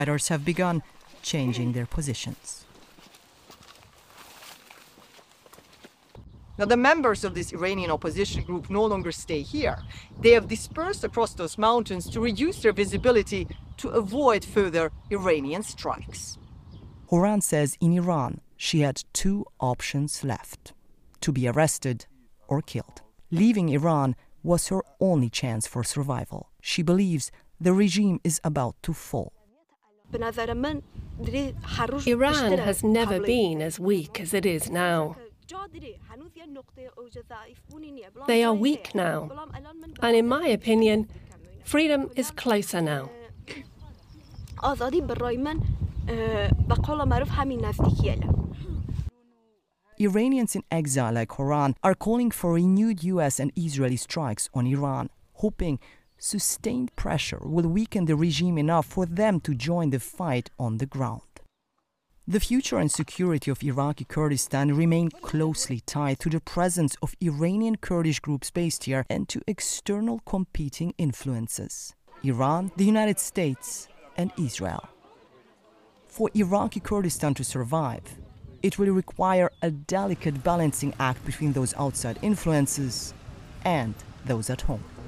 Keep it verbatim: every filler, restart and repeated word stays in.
Others have begun changing their positions. Now, the members of this Iranian opposition group no longer stay here. They have dispersed across those mountains to reduce their visibility to avoid further Iranian strikes. Horan says in Iran, she had two options left: to be arrested or killed. Leaving Iran was her only chance for survival. She believes the regime is about to fall. Iran has never been as weak as it is now. They are weak now, and in my opinion, freedom is closer now. Iranians in exile like Horan are calling for renewed U S and Israeli strikes on Iran, hoping sustained pressure will weaken the regime enough for them to join the fight on the ground. The future and security of Iraqi Kurdistan remain closely tied to the presence of Iranian Kurdish groups based here and to external competing influences: Iran, the United States, and Israel. For Iraqi Kurdistan to survive, it will require a delicate balancing act between those outside influences and those at home.